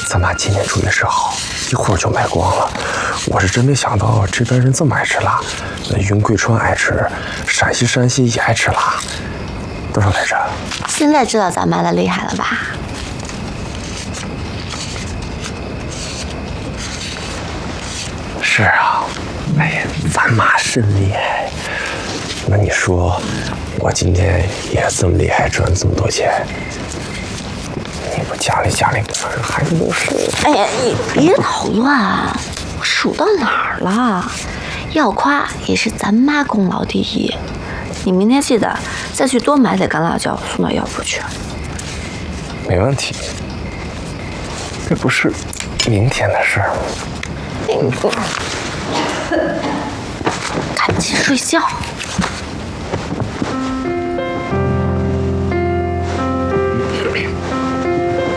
咱妈今年注意吃好，一会儿就卖光了。我是真没想到这边人这么爱吃辣，那云贵川爱吃，陕西也爱吃辣。多少来着？ 现在知道咱妈的厉害了吧？ 是啊，哎呀，咱妈真厉害。那你说，我今天也这么厉害，赚这么多钱？你不家里孩子都是…… 哎呀，你别捣乱，我数到哪儿了？要夸也是咱妈功劳第一。你明天记得再去多买点干辣椒送到药铺去。 没问题，这不是明天的事儿。 赶紧睡觉。